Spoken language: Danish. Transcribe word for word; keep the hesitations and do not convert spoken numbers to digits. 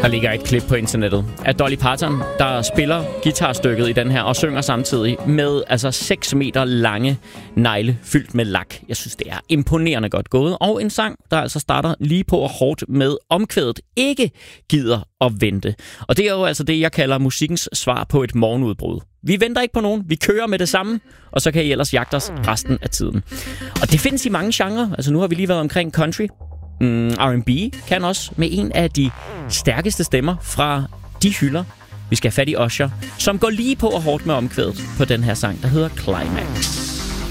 Der ligger et klip på internettet af Dolly Parton, der spiller guitarstykket i den her og synger samtidig med altså seks meter lange negle fyldt med lak. Jeg synes, det er imponerende godt gået. Og en sang, der altså starter lige på og hårdt med omkvædet ikke gider at vente. Og det er jo altså det, jeg kalder musikkens svar på et morgenudbrud. Vi venter ikke på nogen, vi kører med det samme, og så kan I ellers jagte os resten af tiden. Og det findes i mange genrer. Altså nu har vi lige været omkring country. Mm, R and B kan også med en af de stærkeste stemmer fra de hylder. Vi skal have fat i Usher, som går lige på og hårdt med omkvædet på den her sang, der hedder Climax.